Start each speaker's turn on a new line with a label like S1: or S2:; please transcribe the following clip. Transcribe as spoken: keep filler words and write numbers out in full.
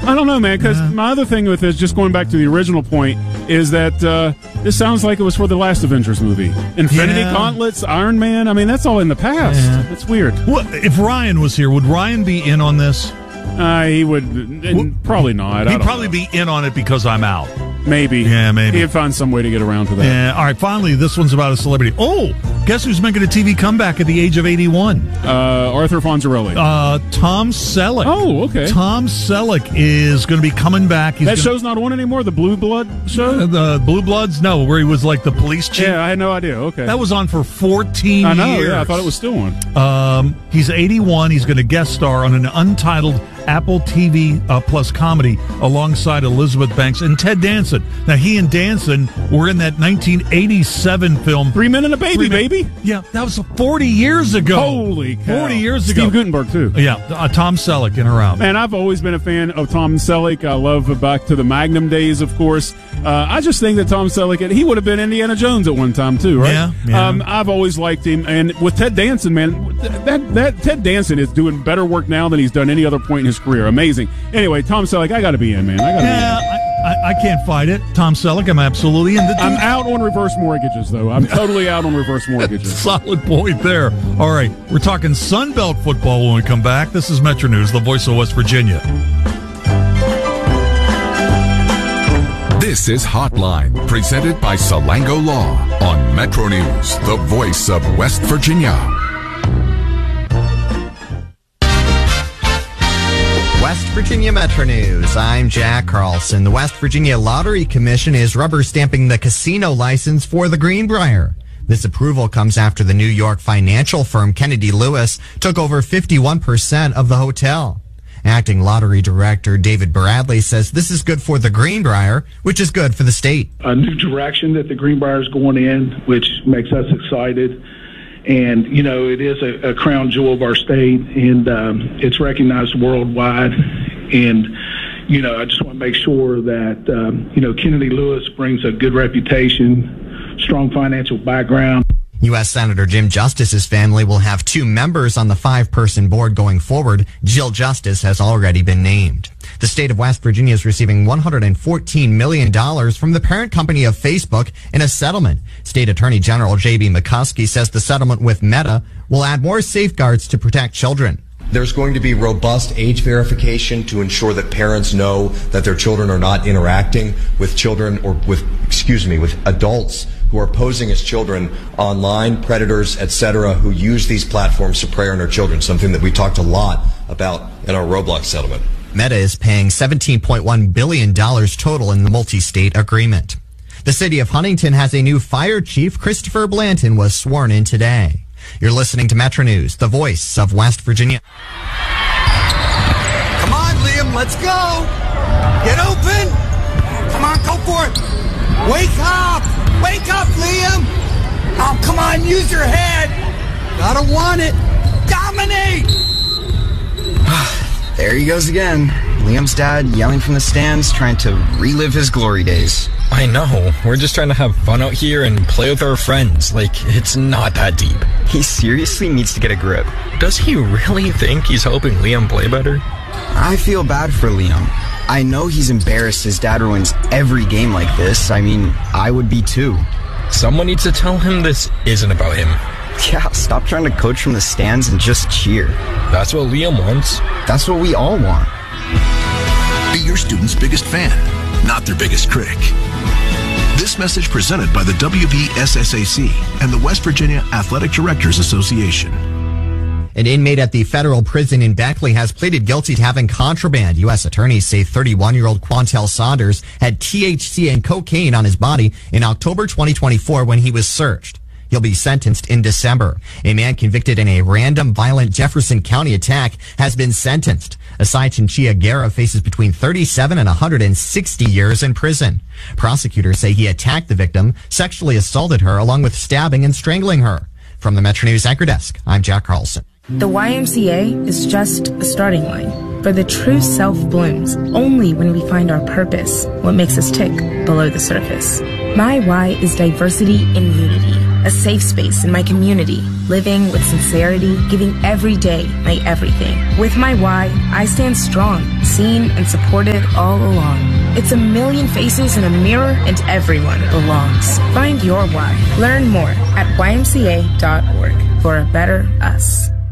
S1: I don't know, man, because yeah. my other thing with this, just going back to the original point, is that uh, this sounds like it was for the last Avengers movie. Infinity yeah. Gauntlets, Iron Man, I mean, that's all in the past. Yeah. That's weird.
S2: Well, if Ryan was here, would Ryan be in on this?
S1: Uh, he would, well, probably not.
S2: He'd probably know. be in on it because I'm out.
S1: Maybe.
S2: Yeah, maybe.
S1: He'd find some way to get around to that.
S2: Yeah. All right, finally, this one's about a celebrity. Oh, guess who's making a T V comeback at the age of eighty-one?
S1: Uh, Arthur Fonzarelli.
S2: Uh, Tom Selleck.
S1: Oh, okay.
S2: Tom Selleck is going to be coming back. He's
S1: that
S2: gonna,
S1: show's not on anymore, the Blue Blood show?
S2: Uh, the Blue Bloods? No, where he was like the police chief.
S1: Yeah, I had no idea. Okay.
S2: That was on for fourteen
S1: I know,
S2: years.
S1: Yeah, I thought it was still on.
S2: Um, he's eighty-one. He's going to guest star on an untitled Apple T V uh, Plus comedy alongside Elizabeth Banks and Ted Danson. Now, he and Danson were in that nineteen eighty-seven film
S1: Three Men and a Baby, baby.
S2: Yeah, that was forty years ago.
S1: Holy cow.
S2: forty years
S1: Steve
S2: ago.
S1: Steve Guttenberg, too.
S2: Yeah, uh, Tom Selleck in or out.
S1: Man, I've always been a fan of Tom Selleck. I love back to the Magnum days, of course. Uh, I just think that Tom Selleck, he would have been Indiana Jones at one time, too, right?
S2: Yeah, yeah.
S1: Um, I've always liked him. And with Ted Danson, man, that, that Ted Danson is doing better work now than he's done any other point in his career. Amazing. Anyway, Tom Selleck, I got to be in, man. I gotta
S2: yeah,
S1: be in.
S2: I, I can't fight it. Tom Selleck, I'm absolutely in. The
S1: I'm out on reverse mortgages, though. I'm totally out on reverse mortgages.
S2: Solid point there. All right, we're talking Sunbelt football when we come back. This is Metro News, the voice of West Virginia.
S3: This is Hotline, presented by Salango Law on Metro News, the voice of West Virginia.
S4: West Virginia Metro News. I'm Jack Carlson. The West Virginia Lottery Commission is rubber stamping the casino license for the Greenbrier. This approval comes after the New York financial firm Kennedy Lewis took over fifty-one percent of the hotel. Acting lottery director David Bradley says this is good for the Greenbrier, which is good for the state.
S5: A new direction that the Greenbrier is going in, which makes us excited. And, you know, it is a, a crown jewel of our state, and um, it's recognized worldwide. And, you know, I just want to make sure that, um, you know, Kennedy Lewis brings a good reputation, strong financial background.
S4: U S Senator Jim Justice's family will have two members on the five-person board going forward. Jill Justice has already been named. The state of West Virginia is receiving one hundred fourteen million dollars from the parent company of Facebook in a settlement. State Attorney General J B McCuskey says the settlement with Meta will add more safeguards to protect children.
S6: There's going to be robust age verification to ensure that parents know that their children are not interacting with children or with, excuse me, with adults who are posing as children online, predators, et cetera, who use these platforms to prey on our children, something that we talked a lot about in our Roblox settlement.
S4: Meta is paying seventeen point one billion dollars total in the multi-state agreement. The city of Huntington has a new fire chief. Christopher Blanton was sworn in today. You're listening to Metro News, the voice of West Virginia.
S7: Come on, Liam, let's go. Get open. Come on, go for it. Wake up. Wake up, Liam. Oh, come on, use your head. Gotta want it. Dominate.
S8: There he goes again. Liam's dad yelling from the stands, trying to relive his glory days.
S9: I know. We're just trying to have fun out here and play with our friends. Like, it's not that deep.
S8: He seriously needs to get a grip.
S9: Does he really think he's helping Liam play better?
S8: I feel bad for Liam. I know he's embarrassed his dad ruins every game like this. I mean, I would be too.
S9: Someone needs to tell him this isn't about him.
S8: Yeah, stop trying to coach from the stands and just cheer.
S9: That's what Liam wants.
S8: That's what we all want.
S10: Be your student's biggest fan, not their biggest critic. This message presented by the W V S S A C and the West Virginia Athletic Directors Association.
S4: An inmate at the federal prison in Beckley has pleaded guilty to having contraband. U S attorneys say thirty-one-year-old Quantel Saunders had T H C and cocaine on his body in October twenty twenty-four when he was searched. He'll be sentenced in December. A man convicted in a random violent Jefferson County attack has been sentenced. Asai Chinchilla Guerra faces between thirty-seven and one hundred sixty years in prison. Prosecutors say he attacked the victim, sexually assaulted her, along with stabbing and strangling her. From the Metro News Anchor Desk, I'm Jack Carlson.
S11: The Y M C A is just a starting line. For the true self blooms only when we find our purpose, what makes us tick below the surface. My Y is diversity and unity. a safe space in my community, living with sincerity, giving every day my everything. With my Y, I stand strong, seen and supported all along. It's a million faces in a mirror, and everyone belongs. Find your Y. Learn more at Y M C A dot org for a better us.